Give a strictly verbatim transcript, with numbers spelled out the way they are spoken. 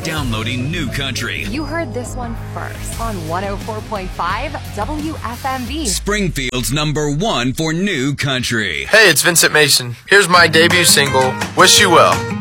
downloading New Country. You heard this one first on one oh four point five W F M V. Springfield's number one for New Country. Hey, it's Vincent Mason. Here's my debut single, Wish You Well.